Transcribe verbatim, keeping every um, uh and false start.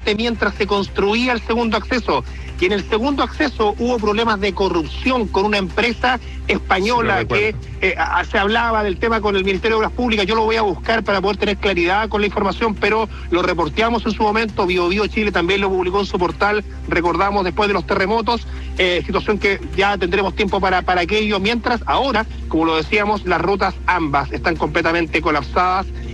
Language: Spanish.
justamente mientras se construía el segundo acceso. Y en el segundo acceso hubo problemas de corrupción con una empresa española sí, que eh, a, se hablaba del tema con el Ministerio de Obras Públicas. Yo lo voy a buscar para poder tener claridad con la información, pero lo reporteamos en su momento. Bio Bio Chile también lo publicó en su portal, recordamos, después de los terremotos, eh, situación que ya tendremos tiempo para, para aquello, mientras ahora, como lo decíamos, las rutas ambas están completamente colapsadas